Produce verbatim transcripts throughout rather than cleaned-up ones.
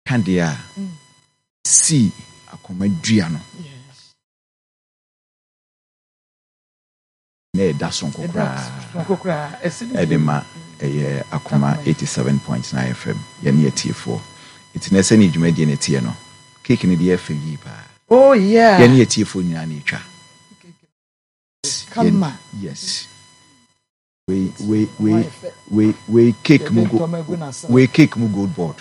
Candia see akoma dua no yes ne da sonko kra sonko kra edema eye akoma eighty-seven point nine F M ye ne tie four it na se ne dwumadi ne tie no cake ne de F yi pa oh yeah ye ne tie four nyina ne twa come on yes we we we we we cake mu go we cake mu gold board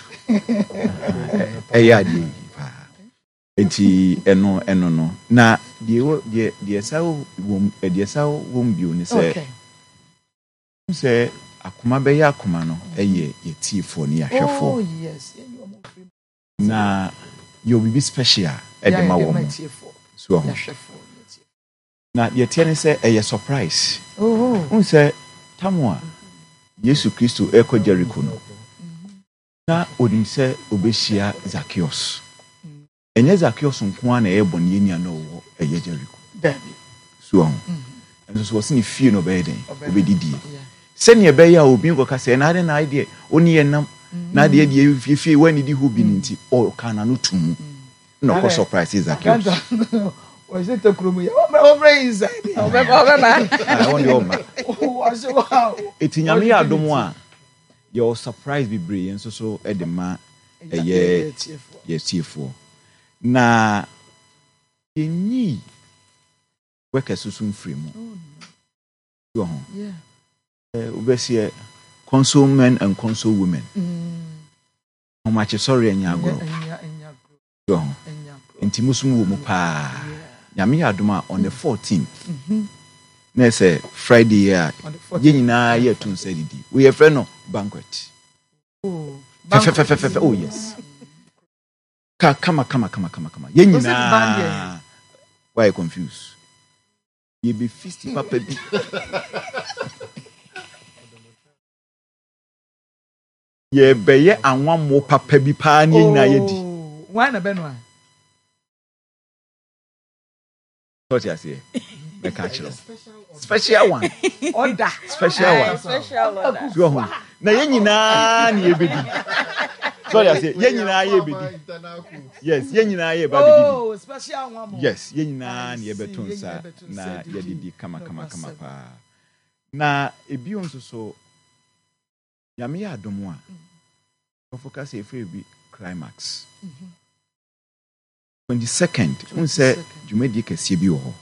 eya di pa enti eno eno no na die die die sawo wom die sawo wom bio ni se se akoma be ya akoma no eye ye tifo ni ahwefo oh yes na yo bibi special e de ma wo so ho na ye tie ni se eye surprise oh un se tamwa Yesu Kristo eko Jericho no na odin se obehia Zacchaeus enye Zacchaeus nko na e bone yenia na wo eye Jericho dabi so ho enso so se ni fie no be den obedidie se ne be ya obi nko ka se na ade na ide oni yenam na ade ade fie fie wani di hu bi nti o kana no tumu no ko surprise Zacchaeus was it a kromo ya over inside over over man I want your man was wow etinyame ya domo a your surprise be brave enso so e de ma eye ye tiefo na yenyi weka susun free mu yo ho yeah eh obesie console men and console women mm how much sorry anya agro yo ho enti musum wo mu pa nyame ya doma on the fourteenth mhm na say Friday ya ye nyina ye tun sadidi we ye friend no banquet oh fe fe fe fe oh yes ka kama kama kama kama kama ye nyina why you confused ye be feast papa bi ye be ye anwan mo papa bi pa ni nyina ye di why na be no what you say make catch special one order special one special order so ho na ye nyina ni ye bedi so you say ye nyina ye bedi yes ye nyina ye ba bedi oh special one more yes ye nyina ni ye beton sa na ye didi kama kama kama pa na ebi onso so yame ya adomo a o focus e free bi climax twenty-second un say jumedi kese bi wo ho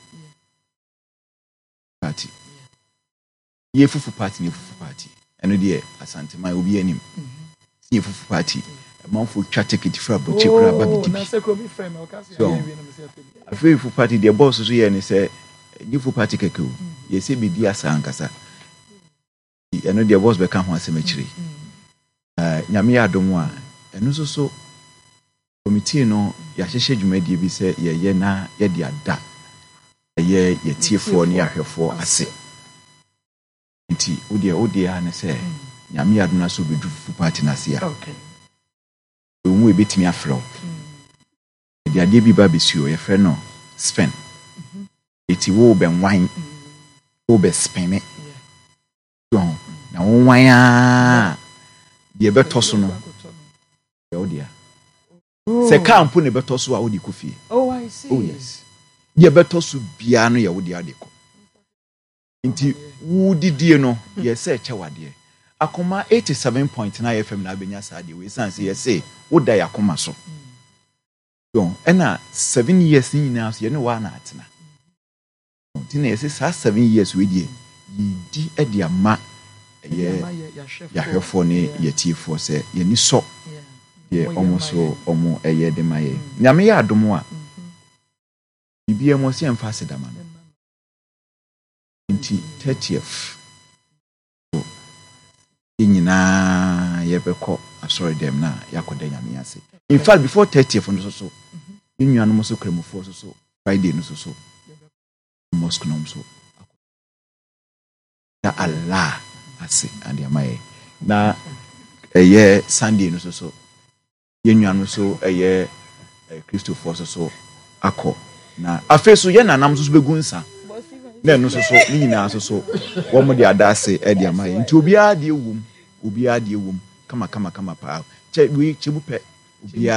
party ye fufu party ni fufu party eno de asante mai obi anim ye fufu party manfo twa ticket fra bochi kura ba bi na se ko bi frame o ka se ye bi na me se afi fufu party de boss so ye ni say ye fufu party keke o ye se bi di asa ankasa eno de boss be ka ho asem akire eh nyame ya adomo a eno so so committee no ya hyehye dwumadi bi se ye ye na ye de ada ye ye tiefo ne ahwefo ase nti odi odi ya ne se nyame ya adona so bedu fu party na se ya okay omu ebetimi afro de ade bi ba besio ye frɛ no spin eti wo be nwan wo be spin me don na wo nwan a de beto so no ye odi ya se campo ne beto so a odi kofie oh I see oh yes ye beto so bia no ye odi adeko nti wo didie no ye se chewade akoma eighty-seven point nine F M na benya saade we sanse ye se wo da yakoma so don ena seven years ni na so ye ne wa na atena nti na ye se sa seven years we die ye di e dia ma ye ya hwefo ne ye tiefo se ye ni so ye omoso omo eye de maye nyame ya adomo a bibia mo se emfa sedama no nti thirtieth inyina ye beko asori dem na yakoda nyame ase in fact before thirtieth no so so innuano mo so kremofo so so Friday no so so mosque no so ya Allah ase and amaye na eye Sunday no so so yennuano so eye Christopher so so akọ na afeso ye nanam so so begunsa na no so so ni nyina so so wo mo de adase e de amaye nti obi a de ewum obi a de ewum kama kama kama pa che we chebu pe obi